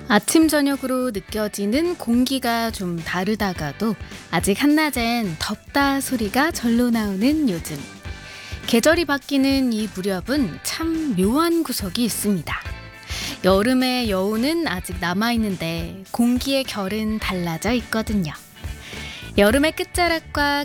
아침 저녁으로 느껴지는 공기가 좀 다르다가도 아직 한낮엔 덥다 소리가 절로 나오는 요즘. 계절이 바뀌는 이 무렵은 참 묘한 구석이 있습니다. 여름의 여운은 아직 남아있는데 공기의 결은 달라져 있거든요. 여름의 끝자락과